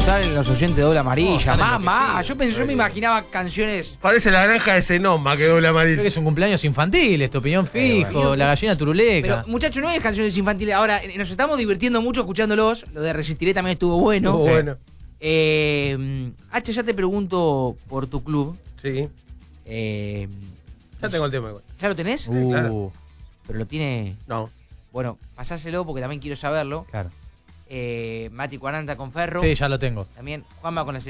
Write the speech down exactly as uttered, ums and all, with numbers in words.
salen los oyentes de Doble Amarilla. No, más, están más. Yo pensé, yo me imaginaba canciones. Parece la granja de Zenoma que doble Creo amarillo. que es un cumpleaños infantil, esto, opinión fijo, bueno. la gallina turuleca. Pero, muchachos, no es canciones infantiles. Ahora, eh, nos estamos divirtiendo mucho escuchándolos. Lo de Resistiré también estuvo bueno. Estuvo bueno. Eh, H, ya te pregunto por tu club. Sí. Eh, Ya tengo el tema igual. ¿Ya lo tenés? Uh, claro. Pero lo tiene. No. Bueno, pasáselo porque también quiero saberlo. claro. Eh, Mati Cuaranta con Ferro. Sí, ya lo tengo. También Juanma con la